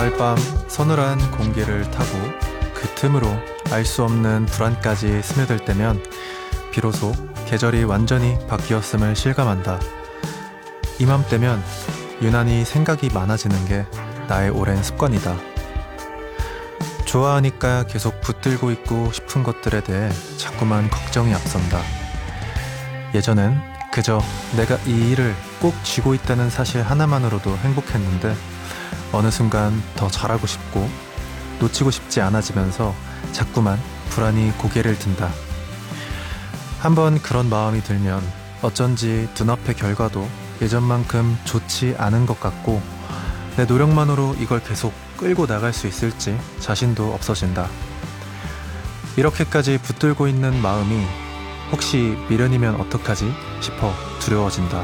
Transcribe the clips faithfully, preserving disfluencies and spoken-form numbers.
가을밤 서늘한 공기를 타고 그 틈으로 알 수 없는 불안까지 스며들 때면 비로소 계절이 완전히 바뀌었음을 실감한다. 이맘때면 유난히 생각이 많아지는 게 나의 오랜 습관이다. 좋아하니까 계속 붙들고 있고 싶은 것들에 대해 자꾸만 걱정이 앞선다. 예전엔 그저 내가 이 일을 꼭 쥐고 있다는 사실 하나만으로도 행복했는데 어느 순간 더 잘하고 싶고 놓치고 싶지 않아지면서 자꾸만 불안이 고개를 든다. 한번 그런 마음이 들면 어쩐지 눈앞의 결과도 예전만큼 좋지 않은 것 같고 내 노력만으로 이걸 계속 끌고 나갈 수 있을지 자신도 없어진다. 이렇게까지 붙들고 있는 마음이 혹시 미련이면 어떡하지 싶어 두려워진다.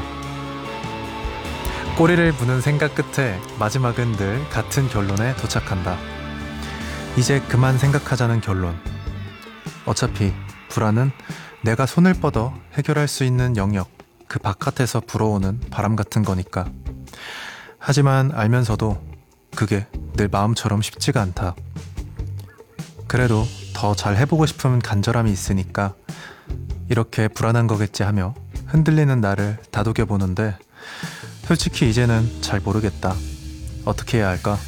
꼬리를 무는 생각 끝에 마지막은 늘 같은 결론에 도착한다. 이제 그만 생각하자는 결론. 어차피 불안은 내가 손을 뻗어 해결할 수 있는 영역, 그 바깥에서 불어오는 바람 같은 거니까. 하지만 알면서도 그게 늘 마음처럼 쉽지가 않다. 그래도 더 잘 해보고 싶은 간절함이 있으니까 이렇게 불안한 거겠지 하며 흔들리는 나를 다독여보는데 솔직히 이제는 잘 모르겠다. 어떻게 해야 할까?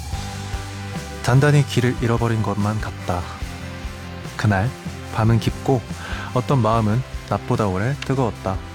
단단히 길을 잃어버린 것만 같다. 그날 밤은 깊고 어떤 마음은 낮보다 오래 뜨거웠다.